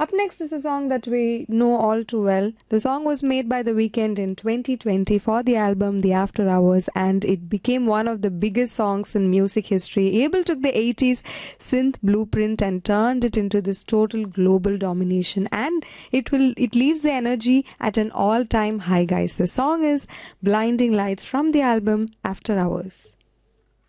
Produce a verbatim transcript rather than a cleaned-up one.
Up next is a song that we know all too well. The song was made by The Weeknd in twenty twenty for the album The After Hours, and it became one of the biggest songs in music history. Abel took the eighties synth blueprint and turned it into this total global domination, and it will it leaves the energy at an all-time high, guys. The song is Blinding Lights from the album After Hours.